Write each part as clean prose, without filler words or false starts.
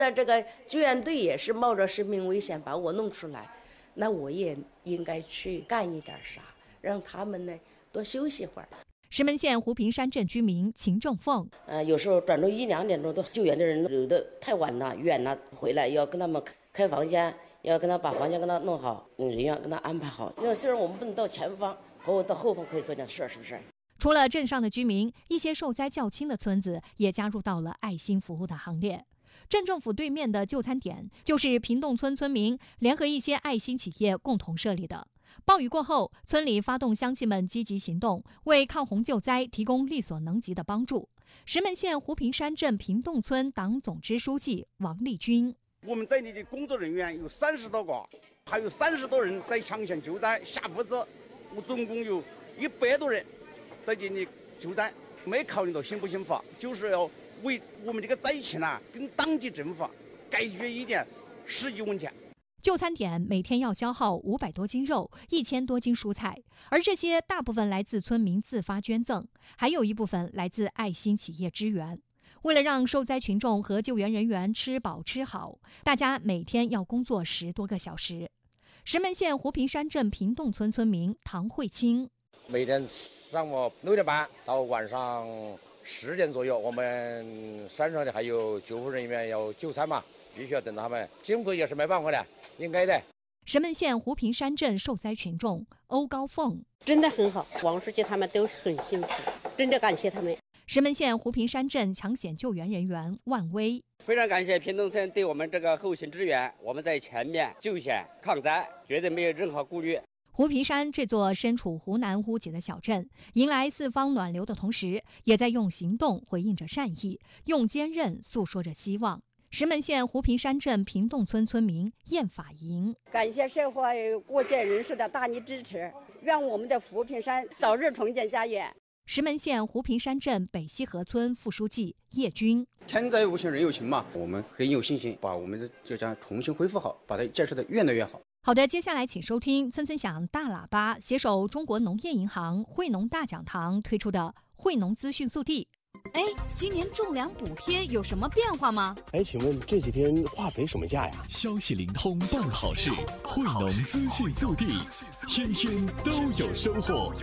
这个救援队也是冒着生命危险把我弄出来，那我也应该去干一点啥，让他们呢多休息会儿。 石门县湖平山镇居民秦正凤， 有时候转到1、2点钟，都救援的人有的太晚了、远了，回来要跟他们开房间，要跟他把房间跟他弄好，人员跟他安排好。因为虽然我们不能到前方，和到后方可以做点事，是不是？ 除了镇上的居民，一些受灾较轻的村子也加入到了爱心服务的行列。镇政府对面的就餐点就是平洞村村民联合一些爱心企业共同设立的。暴雨过后，村里发动乡亲们积极行动，为抗洪救灾提供力所能及的帮助。石门县湖平山镇平洞村党总支书记王立军： 我们这里的工作人员有30多个，还有30多人在抢险救灾下物资，我总共有100多人在这里救灾，没考虑到幸不幸福，就是要为我们这个灾情跟当地政府解决一点实际问题。 就餐点每天要消耗500多斤肉、1000多斤蔬菜，而这些大部分来自村民自发捐赠，还有一部分来自爱心企业支援。为了让受灾群众和救援人员吃饱吃好，大家每天要工作10多个小时。石门县湖平山镇平洞村村民唐慧清： 每天上午6点半到晚上10点左右，我们山上的还有救护人员要就餐嘛，必须要等他们，辛苦也是没办法的，应该的。 石门县湖平山镇受灾群众欧高凤： 真的很好，王书记他们都很辛苦，真的感谢他们。 石门县湖平山镇抢险救援人员万威： 非常感谢平洞村对我们这个后勤支援，我们在前面救险抗灾，绝对没有任何顾虑。 湖平山这座身处湖南乌脊的小镇，迎来四方暖流的同时，也在用行动回应着善意，用坚韧诉说着希望。石门县湖平山镇平洞村村民燕法营： 感谢社会各界人士的大力支持，愿我们的湖平山早日重见家园。 石门县湖平山镇北溪河村副书记叶军： 天灾无情人有情嘛，我们很有信心把我们的这家重新恢复好，把它建设的越来越好。 好的，接下来请收听村村响大喇叭携手中国农业银行惠农大讲堂推出的惠农资讯速递。 哎，今年种粮补贴有什么变化吗？ 哎，请问这几天化肥什么价呀？ 消息灵通办好事，惠农资讯速递，天天都有收获。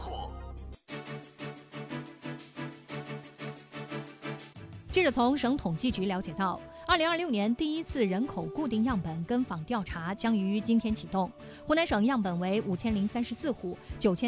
记者从省统计局了解到，2026年第一次人口固定样本跟访调查将于今天启动。湖南省样本为5034户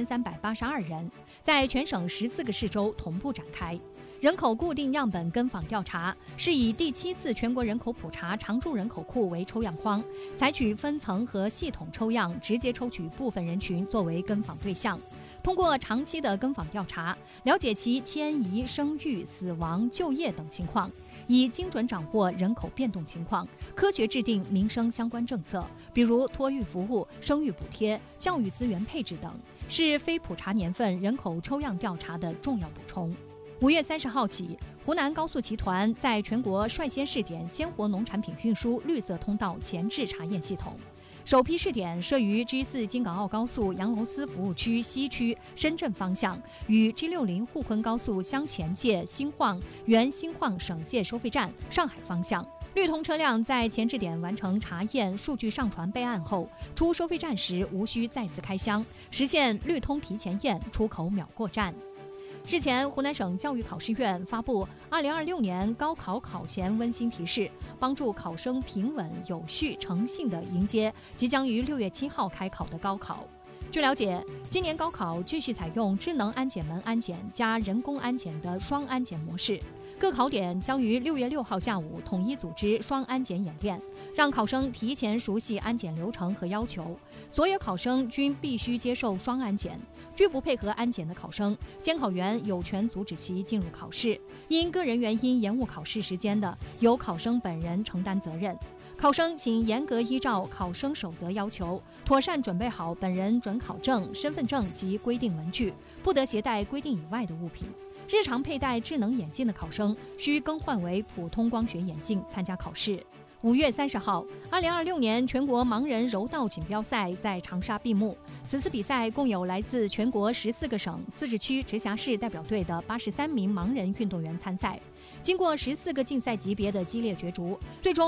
，9382人，在全省14个市州同步展开。人口固定样本跟访调查是以第7次全国人口普查常住人口库为抽样框，采取分层和系统抽样，直接抽取部分人群作为跟访对象。通过长期的跟访调查，了解其迁移、生育、死亡、就业等情况，以精准掌握人口变动情况，科学制定民生相关政策，比如托育服务、生育补贴、教育资源配置等，是非普查年份人口抽样调查的重要补充。5月30号起，湖南高速集团在全国率先试点鲜活农产品运输绿色通道前置查验系统。首批试点设于 G4 京港澳高速杨楼司服务区西区深圳方向，与 G60 沪昆高速湘黔界新晃原新晃省界收费站上海方向。绿通车辆在前置点完成查验、数据上传备案后，出收费站时无需再次开箱，实现绿通提前验，出口秒过站。日前，湖南省教育考试院发布2026年高考考前温馨提示，帮助考生平稳、有序、诚信地迎接即将于6月7号开考的高考。据了解，今年高考继续采用智能安检门安检加人工安检的双安检模式，各考点将于6月6号下午统一组织双安检演练，让考生提前熟悉安检流程和要求。所有考生均必须接受双安检，拒不配合安检的考生，监考员有权阻止其进入考试。因个人原因延误考试时间的，由考生本人承担责任。考生请严格依照考生守则要求，妥善准备好本人准考证、身份证及规定文具，不得携带规定以外的物品。日常佩戴智能眼镜的考生需更换为普通光学眼镜参加考试。5月30号，2026年全国盲人柔道锦标赛在长沙闭幕。此次比赛共有来自全国14个省、自治区、直辖市代表队的83名盲人运动员参赛。 经过14个竞赛级别的激烈角逐，最终